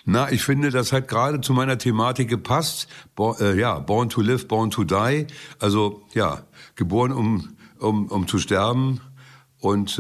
Na, ich finde, das hat gerade zu meiner Thematik gepasst. Born to live, born to die. Also, ja, geboren, um zu sterben und,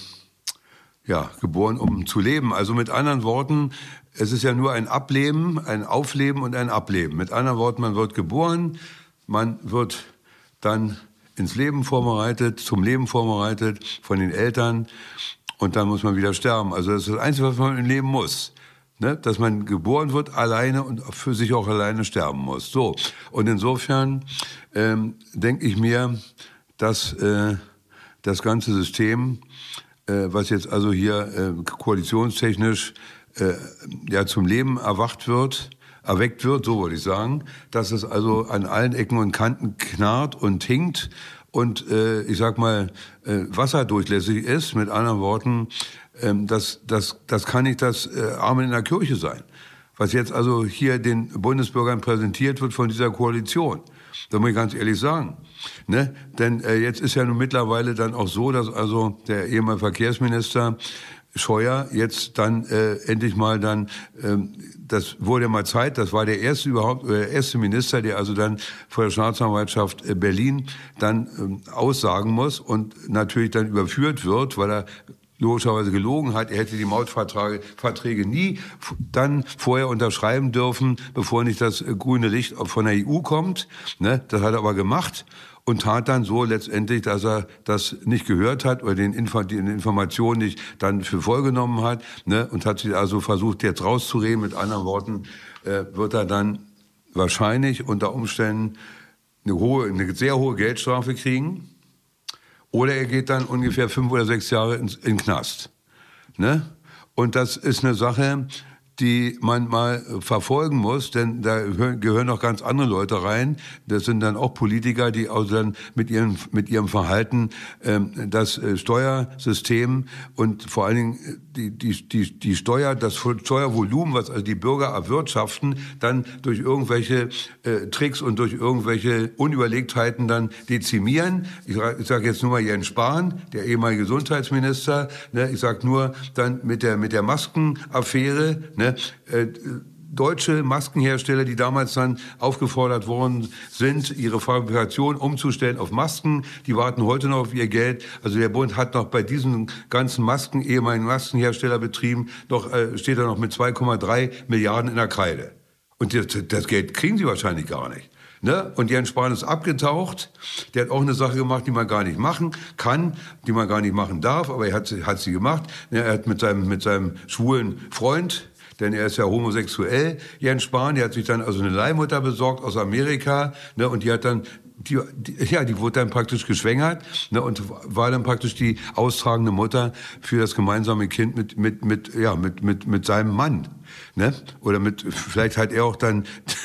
geboren, um zu leben. Also mit anderen Worten, es ist ja nur ein Ableben, ein Aufleben und ein Ableben. Mit anderen Worten, man wird geboren, man wird dann ins Leben vorbereitet, zum Leben vorbereitet von den Eltern und dann muss man wieder sterben. Also das ist das Einzige, was man im Leben muss. Ne? Dass man geboren wird alleine und für sich auch alleine sterben muss. So. Und insofern denke ich mir, dass das ganze System, was jetzt also hier koalitionstechnisch zum Leben erweckt wird, so wollte ich sagen, dass es also an allen Ecken und Kanten knarrt und hinkt und wasserdurchlässig ist. Mit anderen Worten, das kann nicht das Amen in der Kirche sein, was jetzt also hier den Bundesbürgern präsentiert wird von dieser Koalition. Da muss ich ganz ehrlich sagen. Ne? Denn jetzt ist ja nun mittlerweile dann auch so, dass also der ehemalige Verkehrsminister Scheuer jetzt dann endlich mal dann, das wurde mal Zeit, das war der erste Minister, der also dann vor der Staatsanwaltschaft Berlin dann aussagen muss und natürlich dann überführt wird, weil er logischerweise gelogen hat. Er hätte die Mautverträge nie dann vorher unterschreiben dürfen, bevor nicht das grüne Licht von der EU kommt. Ne? Das hat er aber gemacht und tat dann so letztendlich, dass er das nicht gehört hat oder die Informationen nicht dann für voll genommen hat, ne? Und hat sich also versucht, jetzt rauszureden. Mit anderen Worten wird er dann wahrscheinlich unter Umständen eine sehr hohe Geldstrafe kriegen. Oder er geht dann ungefähr 5 oder 6 Jahre in den Knast. Ne? Und das ist eine Sache, die man mal verfolgen muss, denn da gehören noch ganz andere Leute rein. Das sind dann auch Politiker, die also dann mit ihrem Verhalten das Steuersystem und vor allen Dingen das Steuervolumen, was also die Bürger erwirtschaften, dann durch irgendwelche Tricks und durch irgendwelche Unüberlegtheiten dann dezimieren. Ich sage jetzt nur mal Jens Spahn, der ehemalige Gesundheitsminister. Ne? Ich sage nur dann mit der Maskenaffäre. Ne? Deutsche Maskenhersteller, die damals dann aufgefordert worden sind, ihre Fabrikation umzustellen auf Masken, die warten heute noch auf ihr Geld. Also der Bund hat noch bei diesen ganzen ehemaligen Maskenherstellerbetrieben steht er noch mit 2,3 Milliarden in der Kreide. Und das Geld kriegen sie wahrscheinlich gar nicht. Ne? Und Jens Spahn ist abgetaucht. Der hat auch eine Sache gemacht, die man gar nicht machen kann, die man gar nicht machen darf, aber er hat sie gemacht. Er hat mit seinem schwulen Freund, denn er ist ja homosexuell, Jens Spahn, der hat sich dann also eine Leihmutter besorgt aus Amerika, ne, und die hat dann, die wurde dann praktisch geschwängert, ne, und war dann praktisch die austragende Mutter für das gemeinsame Kind mit seinem Mann, ne, oder vielleicht hat er dann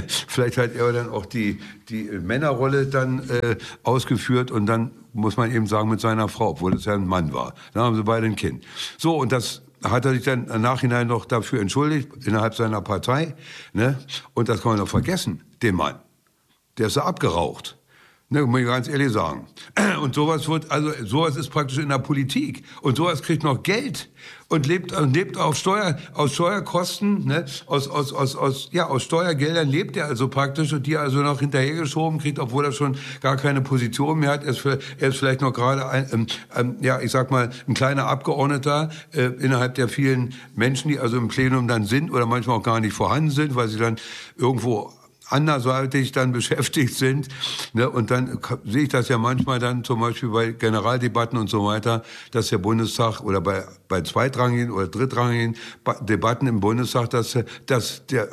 auch die Männerrolle dann ausgeführt und dann muss man eben sagen mit seiner Frau, obwohl es ja ein Mann war. Dann haben sie beide ein Kind. So, und das hat er sich dann im Nachhinein noch dafür entschuldigt, innerhalb seiner Partei. Ne? Und das kann man doch vergessen, den Mann. Der ist da abgeraucht. Ne, muss ich ganz ehrlich sagen. Und sowas ist praktisch in der Politik. Und sowas kriegt noch Geld und lebt aus Steuerkosten, ne? Aus Steuergeldern lebt er also praktisch und die er also noch hinterhergeschoben kriegt, obwohl er schon gar keine Position mehr hat. Er ist vielleicht noch gerade ein kleiner Abgeordneter innerhalb der vielen Menschen, die also im Plenum dann sind oder manchmal auch gar nicht vorhanden sind, weil sie dann irgendwo anderseitig dann beschäftigt sind. Ne? Und dann sehe ich das ja manchmal dann zum Beispiel bei Generaldebatten und so weiter, dass der Bundestag oder bei zweitrangigen oder drittrangigen Debatten im Bundestag, dass der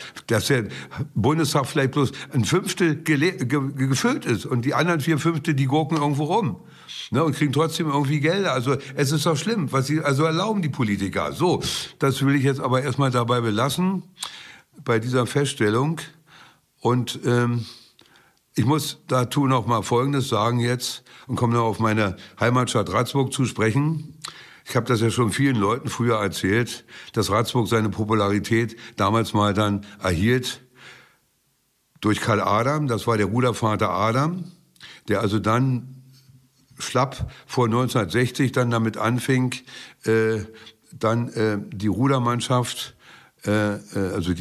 Bundestag vielleicht bloß ein Fünftel gefüllt ist und die anderen 4/5, die gurken irgendwo rum. Ne, und kriegen trotzdem irgendwie Gelder. Also es ist doch schlimm, was sie also erlauben, die Politiker. So, das will ich jetzt aber erstmal dabei belassen, bei dieser Feststellung. Und ich muss dazu noch mal Folgendes sagen jetzt und komme noch auf meine Heimatstadt Ratzburg zu sprechen. Ich habe das ja schon vielen Leuten früher erzählt, dass Ratzburg seine Popularität damals mal dann erhielt durch Karl Adam, das war der Rudervater Adam, der also dann schlapp vor 1960 dann damit anfing, die Rudermannschaft also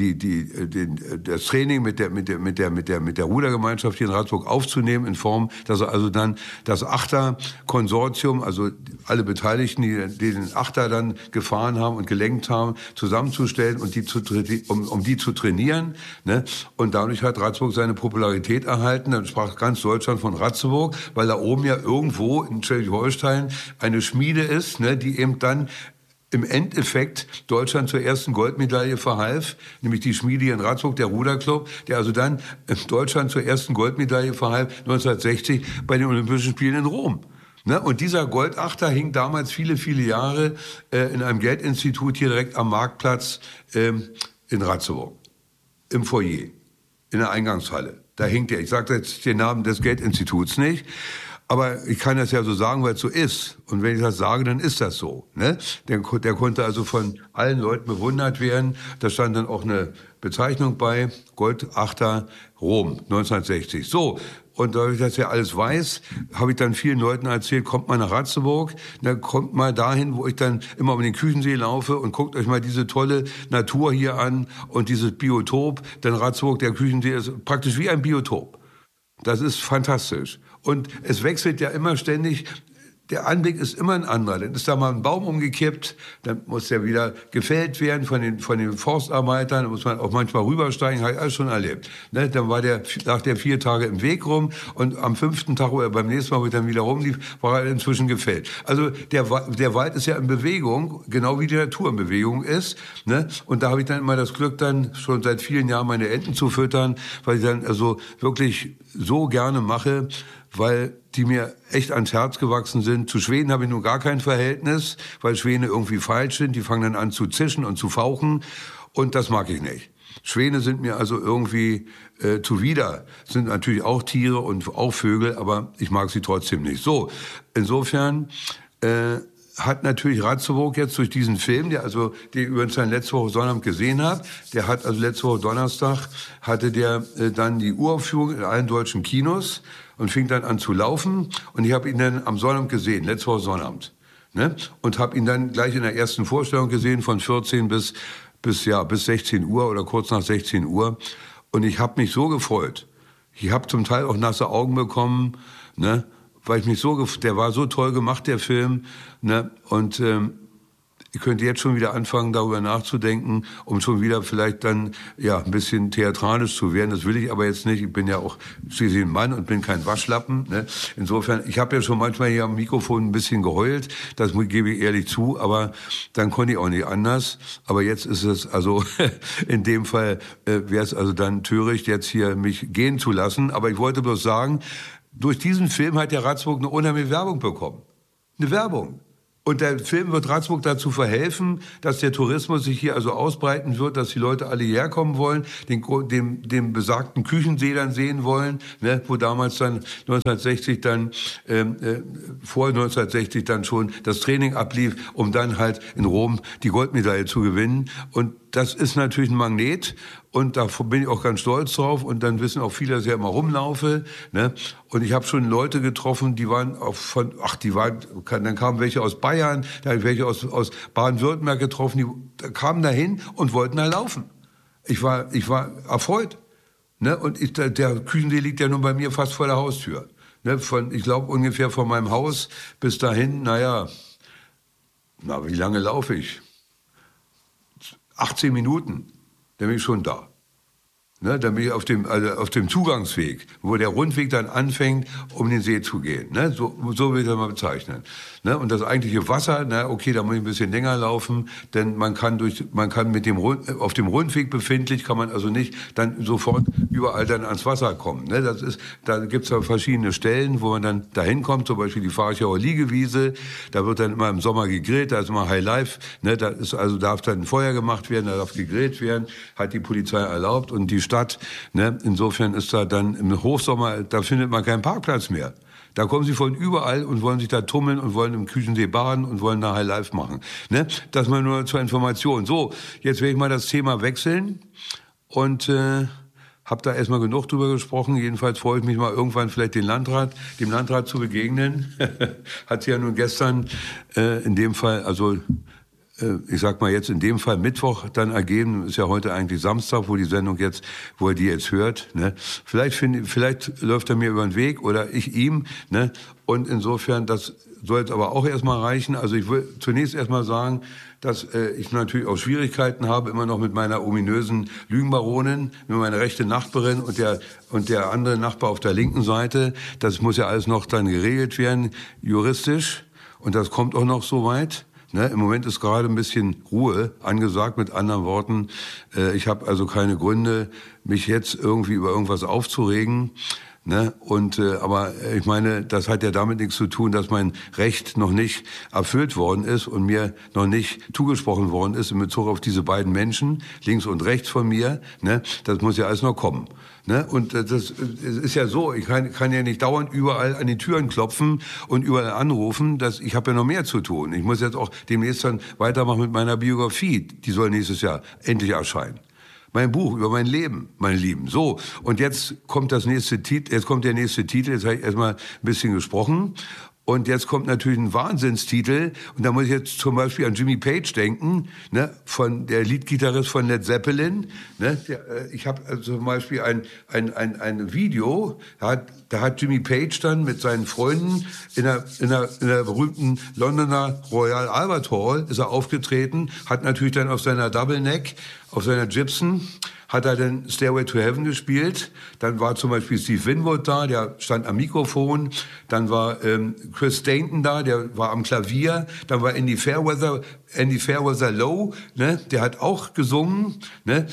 das Training mit der Rudergemeinschaft hier in Ratzburg aufzunehmen in Form, dass er also dann das Achter-Konsortium, also alle Beteiligten, die den Achter dann gefahren haben und gelenkt haben, zusammenzustellen und um die zu trainieren, ne? Und dadurch hat Ratzburg seine Popularität erhalten. Dann sprach ganz Deutschland von Ratzeburg, weil da oben ja irgendwo in Schleswig-Holstein eine Schmiede ist, ne, die eben dann im Endeffekt Deutschland zur ersten Goldmedaille verhalf, nämlich die Schmiede hier in Ratzburg, der Ruderclub, der also dann Deutschland zur ersten Goldmedaille verhalf 1960 bei den Olympischen Spielen in Rom. Ne? Und dieser Goldachter hing damals viele, viele Jahre in einem Geldinstitut hier direkt am Marktplatz in Ratzeburg, im Foyer, in der Eingangshalle. Da hing der. Ich sage jetzt den Namen des Geldinstituts nicht. Aber ich kann das ja so sagen, weil es so ist. Und wenn ich das sage, dann ist das so. Ne? Der konnte also von allen Leuten bewundert werden. Da stand dann auch eine Bezeichnung bei, Goldachter Rom, 1960. So, und da ich das ja alles weiß, habe ich dann vielen Leuten erzählt, kommt mal nach Ratzeburg, dann kommt mal dahin, wo ich dann immer um den Küchensee laufe und guckt euch mal diese tolle Natur hier an und dieses Biotop. Denn Ratzeburg, der Küchensee, ist praktisch wie ein Biotop. Das ist fantastisch. Und es wechselt ja immer ständig. Der Anblick ist immer ein anderer. Dann ist da mal ein Baum umgekippt, dann muss der wieder gefällt werden von den Forstarbeitern, da muss man auch manchmal rübersteigen, habe ich alles schon erlebt. Ne? Dann lag der 4 Tage im Weg rum und am 5. Tag oder beim nächsten Mal, wo ich dann wieder rumlief, war er inzwischen gefällt. Also der Wald ist ja in Bewegung, genau wie die Natur in Bewegung ist. Ne? Und da habe ich dann immer das Glück, dann schon seit vielen Jahren meine Enten zu füttern, weil ich dann also wirklich so gerne mache, weil die mir echt ans Herz gewachsen sind. Zu Schwänen habe ich nun gar kein Verhältnis, weil Schwäne irgendwie falsch sind. Die fangen dann an zu zischen und zu fauchen und das mag ich nicht. Schwäne sind mir also irgendwie zuwider. Sind natürlich auch Tiere und auch Vögel, aber ich mag sie trotzdem nicht. So, insofern hat natürlich Ratzeburg jetzt durch diesen Film, den übrigens dann letzte Woche Sonnabend gesehen hat, der hat also letzte Woche Donnerstag, hatte der dann die Uraufführung in allen deutschen Kinos und fing dann an zu laufen. Und ich habe ihn dann am Sonnabend gesehen, letzte Woche Sonnabend. Ne? Und habe ihn dann gleich in der ersten Vorstellung gesehen, von 14 bis 16 Uhr oder kurz nach 16 Uhr. Und ich habe mich so gefreut. Ich habe zum Teil auch nasse Augen bekommen, ne? Weil ich mich der war so toll gemacht, der Film, ne? Und ich könnte jetzt schon wieder anfangen, darüber nachzudenken, um schon wieder vielleicht dann ein bisschen theatralisch zu werden. Das will ich aber jetzt nicht. Ich bin ja auch schließlich ein Mann und bin kein Waschlappen. Ne? Insofern, ich habe ja schon manchmal hier am Mikrofon ein bisschen geheult. Das gebe ich ehrlich zu, aber dann konnte ich auch nicht anders. Aber jetzt ist es also in dem Fall wäre es also dann töricht, jetzt hier mich gehen zu lassen. Aber ich wollte bloß sagen, durch diesen Film hat der Ratzeburg eine unheimliche Werbung bekommen. Eine Werbung. Und der Film wird Ratzeburg dazu verhelfen, dass der Tourismus sich hier also ausbreiten wird, dass die Leute alle hierher kommen wollen, den besagten Küchensee dann sehen wollen, ne, wo damals dann 1960 dann, vor 1960 dann schon das Training ablief, um dann halt in Rom die Goldmedaille zu gewinnen. Und das ist natürlich ein Magnet und da bin ich auch ganz stolz drauf und dann wissen auch viele, dass ich ja immer rumlaufe, ne? Und ich habe schon Leute getroffen, die waren dann kamen welche aus Bayern, da habe ich welche aus Baden-Württemberg getroffen, die kamen dahin und wollten da laufen. Ich war erfreut, ne? Und der Küchensee liegt ja nun bei mir fast vor der Haustür, ne? Ich glaube ungefähr von meinem Haus bis dahin, wie lange laufe ich? 18 Minuten, dann bin ich schon da. Ne, dann bin ich auf dem Zugangsweg, wo der Rundweg dann anfängt, um den See zu gehen. Ne, so will ich das mal bezeichnen. Ne, und das eigentliche Wasser, okay, da muss ich ein bisschen länger laufen, denn man kann auf dem Rundweg befindlich, kann man also nicht dann sofort überall dann ans Wasser kommen. Ne, da gibt's ja verschiedene Stellen, wo man dann dahin kommt, zum Beispiel die Farchauer Liegewiese, da wird dann immer im Sommer gegrillt, da ist immer High Life, ne, darf dann ein Feuer gemacht werden, da darf gegrillt werden, hat die Polizei erlaubt und die Stadt, ne, insofern ist da dann im Hochsommer, da findet man keinen Parkplatz mehr. Da kommen sie von überall und wollen sich da tummeln und wollen im Küchensee baden und wollen da High Life machen. Ne? Das mal nur zur Information. So, jetzt werde ich mal das Thema wechseln und habe da erstmal genug drüber gesprochen. Jedenfalls freue ich mich mal irgendwann vielleicht dem Landrat zu begegnen. Hat sie ja nun gestern in dem Fall also ich sag mal jetzt in dem Fall Mittwoch dann ergeben, ist ja heute eigentlich Samstag, wo er die jetzt hört, ne? Vielleicht läuft er mir über den Weg oder ich ihm, ne? Und insofern, das soll jetzt aber auch erstmal reichen. Also ich will zunächst erstmal sagen, dass ich natürlich auch Schwierigkeiten habe, immer noch mit meiner ominösen Lügenbaronin, mit meiner rechten Nachbarin und der andere Nachbar auf der linken Seite. Das muss ja alles noch dann geregelt werden, juristisch. Und das kommt auch noch so weit. Ne, im Moment ist gerade ein bisschen Ruhe angesagt, mit anderen Worten. Ich habe also keine Gründe, mich jetzt irgendwie über irgendwas aufzuregen. Ne? Aber ich meine, das hat ja damit nichts zu tun, dass mein Recht noch nicht erfüllt worden ist und mir noch nicht zugesprochen worden ist in Bezug auf diese beiden Menschen, links und rechts von mir. Ne? Das muss ja alles noch kommen. Ne? Und das ist ja so, ich kann ja nicht dauernd überall an die Türen klopfen und überall anrufen. Ich habe ja noch mehr zu tun. Ich muss jetzt auch demnächst dann weitermachen mit meiner Biografie. Die soll nächstes Jahr endlich erscheinen. Mein Buch über mein Leben, meine Lieben. So, und jetzt kommt der nächste Titel, jetzt habe ich erstmal ein bisschen gesprochen. Und jetzt kommt natürlich ein Wahnsinnstitel. Und da muss ich jetzt zum Beispiel an Jimmy Page denken, ne, von der Leadgitarrist von Led Zeppelin. Ne, ich habe also zum Beispiel ein Video, da hat Jimmy Page dann mit seinen Freunden in der berühmten Londoner Royal Albert Hall ist er aufgetreten, hat natürlich dann auf seiner Double Neck, auf seiner Gibson, hat er dann Stairway to Heaven gespielt. Dann war zum Beispiel Steve Winwood da, der stand am Mikrofon. Dann war Chris Stainton da, der war am Klavier. Dann war Andy Fairweather Low, ne, der hat auch gesungen. Ne?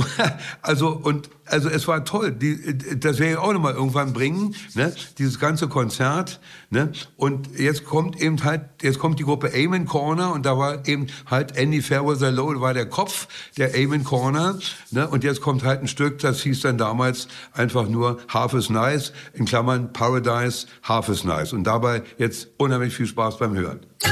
Also es war toll. Das werde ich auch noch mal irgendwann bringen, ne? Dieses ganze Konzert. Ne? Und jetzt kommt die Gruppe Amen Corner und da war eben halt Andy Fairweather Low, war der Kopf der Amen Corner. Ne? Und jetzt kommt halt ein Stück, das hieß dann damals einfach nur Half is Nice, in Klammern Paradise, Half is Nice. Und dabei jetzt unheimlich viel Spaß beim Hören.